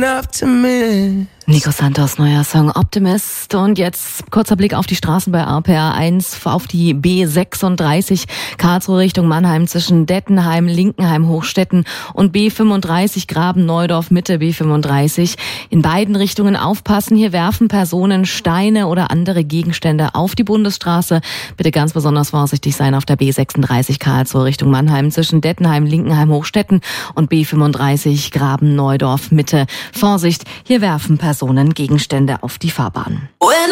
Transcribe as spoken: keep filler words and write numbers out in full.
an Optimist. Nico Santos, neuer Song Optimist. Und jetzt kurzer Blick auf die Straßen bei R P R eins, auf die B sechsunddreißig, Karlsruhe Richtung Mannheim zwischen Dettenheim, Linkenheim, Hochstetten und B fünfunddreißig, Graben-Neudorf, Mitte B fünfunddreißig. In beiden Richtungen aufpassen, hier werfen Personen Steine oder andere Gegenstände auf die Bundesstraße. Bitte ganz besonders vorsichtig sein auf der B sechsunddreißig, Karlsruhe Richtung Mannheim zwischen Dettenheim, Linkenheim, Hochstetten und B fünfunddreißig, Graben-Neudorf, Mitte. Vorsicht, hier werfen Personen Personen Gegenstände auf die Fahrbahn.